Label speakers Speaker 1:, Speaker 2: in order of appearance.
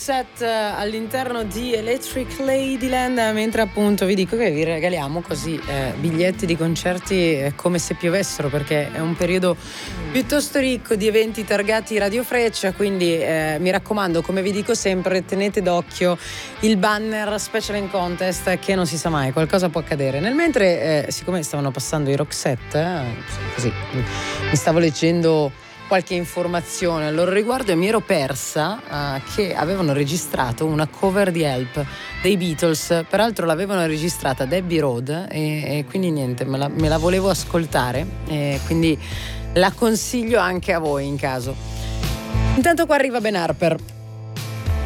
Speaker 1: Roxette all'interno di Electric Ladyland, mentre appunto vi dico che vi regaliamo così biglietti di concerti come se piovessero, perché è un periodo piuttosto ricco di eventi targati Radio Freccia, quindi mi raccomando, come vi dico sempre, tenete d'occhio il banner Special and Contest, che non si sa mai, qualcosa può accadere. Nel mentre, siccome stavano passando i Roxette, così mi stavo leggendo qualche informazione al loro riguardo e mi ero persa che avevano registrato una cover di Help dei Beatles. Peraltro l'avevano registrata Debbie Road e quindi niente, me la volevo ascoltare, e quindi la consiglio anche a voi in caso. Intanto qua arriva Ben Harper.